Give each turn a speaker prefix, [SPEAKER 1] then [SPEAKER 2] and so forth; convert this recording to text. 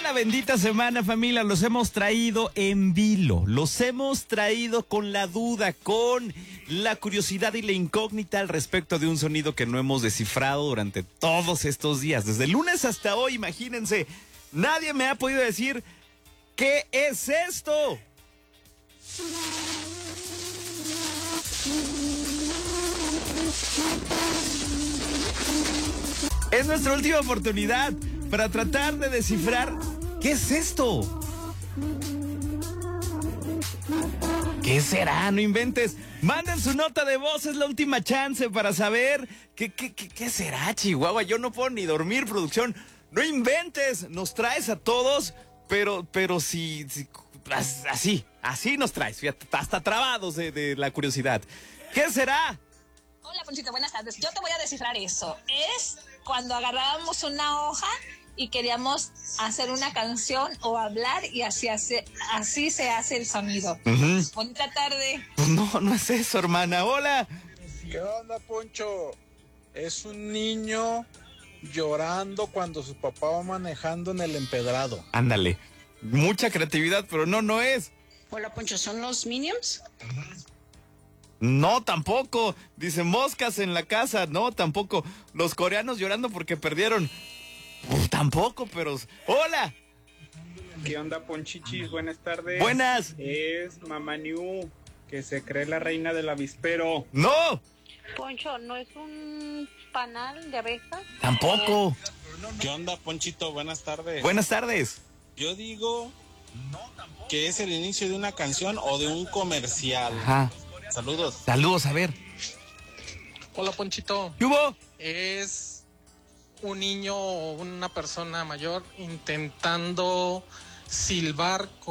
[SPEAKER 1] Esta bendita semana, familia, los hemos traído en vilo, los hemos traído con la duda, con la curiosidad y la incógnita al respecto de un sonido que no hemos descifrado durante todos estos días. Desde el lunes hasta hoy, imagínense, nadie me ha podido decir ¿qué es esto? Es nuestra última oportunidad para tratar de descifrar ¿qué es esto? ¿Qué será? No inventes. Manden su nota de voz, es la última chance para saber qué será, Chihuahua. Yo no puedo ni dormir, producción. No inventes, nos traes a todos, pero si así nos traes, fíjate, hasta trabados de la curiosidad. ¿Qué será?
[SPEAKER 2] Hola, Ponchito, buenas tardes. Yo te voy a descifrar eso. Es cuando agarrábamos una hoja y queríamos hacer una canción o hablar y así se hace el sonido. Bonita tarde.
[SPEAKER 1] Pues no es eso, hermana. Hola.
[SPEAKER 3] ¿Qué onda, Poncho? Es un niño llorando cuando su papá va manejando en el empedrado.
[SPEAKER 1] Ándale. Mucha creatividad, pero no es.
[SPEAKER 4] Hola, Poncho, ¿son los Minions?
[SPEAKER 1] No, tampoco. Dicen moscas en la casa. No, tampoco. Los coreanos llorando porque perdieron. Tampoco, pero... ¡Hola!
[SPEAKER 5] ¿Qué onda, Ponchichis? Buenas tardes.
[SPEAKER 1] Buenas.
[SPEAKER 5] Es Mamá New, que se cree la reina del avispero.
[SPEAKER 1] ¡No!
[SPEAKER 6] Poncho, ¿no es un panal de abejas?
[SPEAKER 1] Tampoco.
[SPEAKER 7] ¿Qué onda, Ponchito? Buenas tardes.
[SPEAKER 1] Buenas tardes.
[SPEAKER 7] Yo digo que es el inicio de una canción o de un comercial.
[SPEAKER 1] Ajá.
[SPEAKER 7] Saludos.
[SPEAKER 1] Saludos, a ver.
[SPEAKER 8] Hola, Ponchito.
[SPEAKER 1] ¿Qué hubo?
[SPEAKER 8] Es un niño o una persona mayor intentando silbar